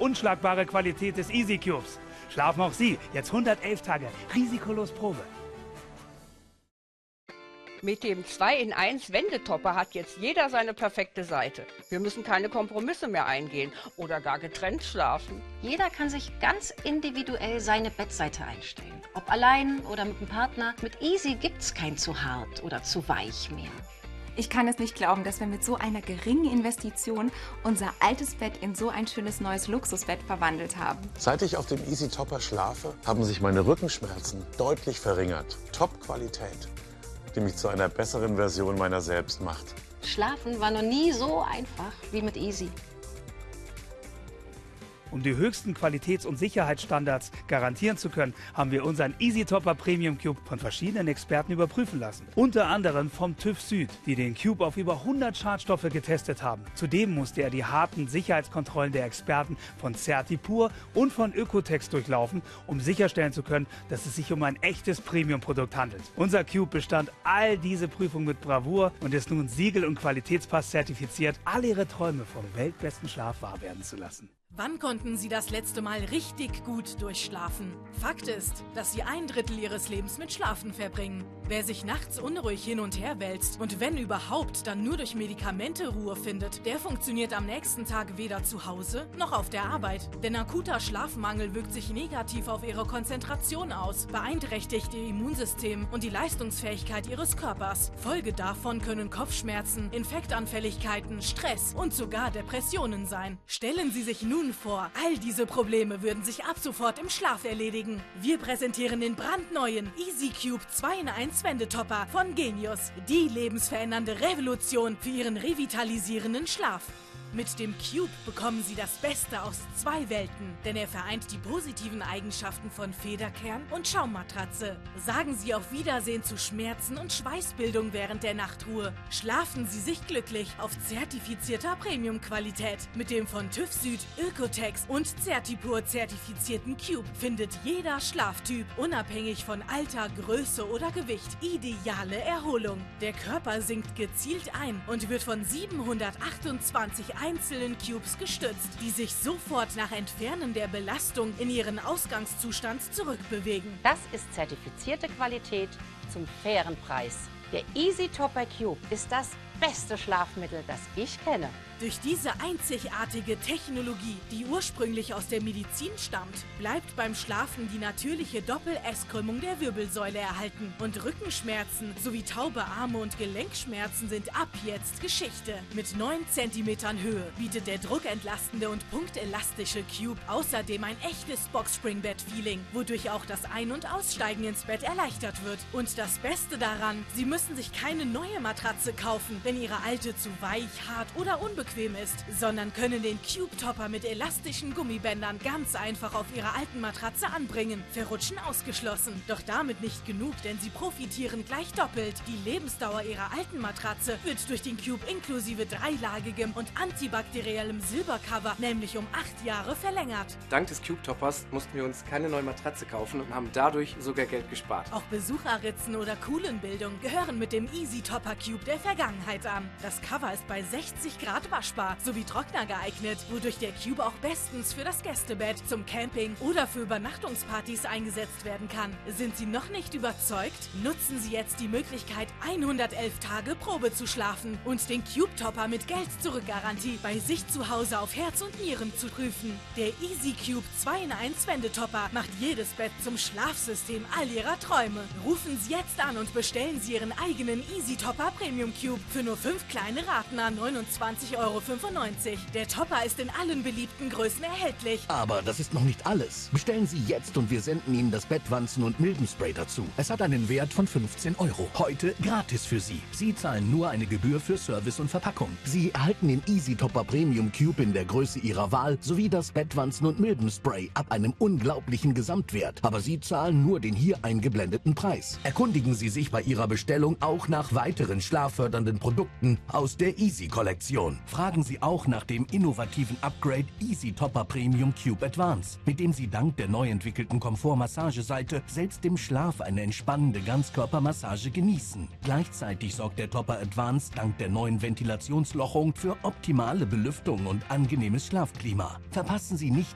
unschlagbare Qualität des Easy Cubes. Schlafen auch Sie jetzt 111 Tage risikolos Probe. Mit dem 2-in-1 Wendetopper hat jetzt jeder seine perfekte Seite. Wir müssen keine Kompromisse mehr eingehen oder gar getrennt schlafen. Jeder kann sich ganz individuell seine Bettseite einstellen. Ob allein oder mit dem Partner. Mit Easy gibt's kein zu hart oder zu weich mehr. Ich kann es nicht glauben, dass wir mit so einer geringen Investition unser altes Bett in so ein schönes neues Luxusbett verwandelt haben. Seit ich auf dem Easy Topper schlafe, haben sich meine Rückenschmerzen deutlich verringert. Top-Qualität, die mich zu einer besseren Version meiner selbst macht. Schlafen war noch nie so einfach wie mit Easy. Um die höchsten Qualitäts- und Sicherheitsstandards garantieren zu können, haben wir unseren Easy Topper Premium Cube von verschiedenen Experten überprüfen lassen. Unter anderem vom TÜV Süd, die den Cube auf über 100 Schadstoffe getestet haben. Zudem musste er die harten Sicherheitskontrollen der Experten von Certipur und von Ökotex durchlaufen, um sicherstellen zu können, dass es sich um ein echtes Premium-Produkt handelt. Unser Cube bestand all diese Prüfungen mit Bravour und ist nun Siegel- und Qualitätspass zertifiziert, alle Ihre Träume vom weltbesten Schlaf wahr werden zu lassen. Wann konnten Sie das letzte Mal richtig gut durchschlafen? Fakt ist, dass Sie 1/3 Ihres Lebens mit Schlafen verbringen. Wer sich nachts unruhig hin und her wälzt und wenn überhaupt dann nur durch Medikamente Ruhe findet, der funktioniert am nächsten Tag weder zu Hause noch auf der Arbeit. Denn akuter Schlafmangel wirkt sich negativ auf Ihre Konzentration aus, beeinträchtigt Ihr Immunsystem und die Leistungsfähigkeit Ihres Körpers. Folge davon können Kopfschmerzen, Infektanfälligkeiten, Stress und sogar Depressionen sein. Stellen Sie sich nun vor, all diese Probleme würden sich ab sofort im Schlaf erledigen. Wir präsentieren den brandneuen Easy Cube 2-in-1 Wendetopper von Genius. Die lebensverändernde Revolution für Ihren revitalisierenden Schlaf. Mit dem Cube bekommen Sie das Beste aus 2 Welten, denn er vereint die positiven Eigenschaften von Federkern und Schaummatratze. Sagen Sie auf Wiedersehen zu Schmerzen und Schweißbildung während der Nachtruhe. Schlafen Sie sich glücklich auf zertifizierter Premium-Qualität. Mit dem von TÜV Süd, Ökotex und Certipur zertifizierten Cube findet jeder Schlaftyp, unabhängig von Alter, Größe oder Gewicht, ideale Erholung. Der Körper sinkt gezielt ein und wird von 728 einzelnen Cubes gestützt, die sich sofort nach Entfernen der Belastung in ihren Ausgangszustand zurückbewegen. Das ist zertifizierte Qualität zum fairen Preis. Der Easy Topper Cube ist das beste Schlafmittel, das ich kenne. Durch diese einzigartige Technologie, die ursprünglich aus der Medizin stammt, bleibt beim Schlafen die natürliche Doppel-S-Krümmung der Wirbelsäule erhalten. Und Rückenschmerzen sowie taube Arme und Gelenkschmerzen sind ab jetzt Geschichte. Mit 9 cm Höhe bietet der druckentlastende und punktelastische Cube außerdem ein echtes Box-Spring-Bed-Feeling, wodurch auch das Ein- und Aussteigen ins Bett erleichtert wird. Und das Beste daran, Sie müssen sich keine neue Matratze kaufen, wenn Ihre alte zu weich, hart oder unbequem ist, sondern können den Cube Topper mit elastischen Gummibändern ganz einfach auf Ihrer alten Matratze anbringen. Verrutschen ausgeschlossen. Doch damit nicht genug, denn Sie profitieren gleich doppelt. Die Lebensdauer Ihrer alten Matratze wird durch den Cube inklusive dreilagigem und antibakteriellem Silbercover nämlich um 8 Jahre verlängert. Dank des Cube Toppers mussten wir uns keine neue Matratze kaufen und haben dadurch sogar Geld gespart. Auch Besucherritzen oder Kuhlenbildung gehören mit dem Easy Topper Cube der Vergangenheit an. Das Cover ist bei 60 Grad waschbar sowie Trockner geeignet, wodurch der Cube auch bestens für das Gästebett, zum Camping oder für Übernachtungspartys eingesetzt werden kann. Sind Sie noch nicht überzeugt? Nutzen Sie jetzt die Möglichkeit, 111 Tage Probe zu schlafen und den Cube Topper mit Geld-Zurück-Garantie bei sich zu Hause auf Herz und Nieren zu prüfen. Der Easy Cube 2-in-1 Wendetopper macht jedes Bett zum Schlafsystem all Ihrer Träume. Rufen Sie jetzt an und bestellen Sie Ihren eigenen Easy Topper Premium Cube für nur 5 kleine Raten an 29,95 €. Der Topper ist in allen beliebten Größen erhältlich. Aber das ist noch nicht alles. Bestellen Sie jetzt und wir senden Ihnen das Bettwanzen- und Milbenspray dazu. Es hat einen Wert von 15 €. Heute gratis für Sie. Sie zahlen nur eine Gebühr für Service und Verpackung. Sie erhalten den Easy Topper Premium Cube in der Größe Ihrer Wahl sowie das Bettwanzen- und Milbenspray ab einem unglaublichen Gesamtwert. Aber Sie zahlen nur den hier eingeblendeten Preis. Erkundigen Sie sich bei Ihrer Bestellung auch nach weiteren schlaffördernden Produkten aus der Easy-Kollektion. Fragen Sie auch nach dem innovativen Upgrade Easy Topper Premium Cube Advance, mit dem Sie dank der neu entwickelten Komfort-Massageseite selbst im Schlaf eine entspannende Ganzkörpermassage genießen. Gleichzeitig sorgt der Topper Advance dank der neuen Ventilationslochung für optimale Belüftung und angenehmes Schlafklima. Verpassen Sie nicht